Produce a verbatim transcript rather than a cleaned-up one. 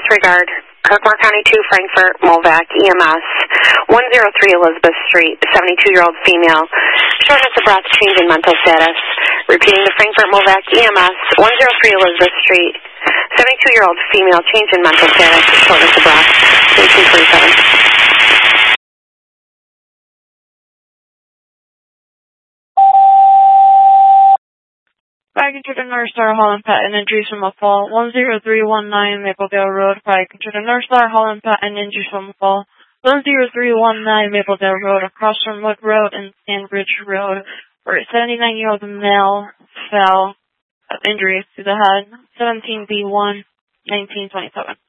disregard. Kirkmore County two, Frankfort, Movac, E M S, one oh three Elizabeth Street, seventy-two-year-old female, shortness of breath, change in mental status. Repeating to Frankfort, Movac, E M S, one oh three Elizabeth Street, seventy-two-year-old female, change in mental status, shortness of breath, eighteen forty-seven. Fire Control to North Star, Holland Patton, injuries from a fall. one oh three one nine Mapledale Road. Fire Control to North Star, Holland Patton, injuries from a fall. one oh three one nine Mapledale Road, across from Wood Road and Sandbridge Road, where a seventy-nine-year-old male fell, injuries to the head. seventeen B one, nineteen twenty-seven.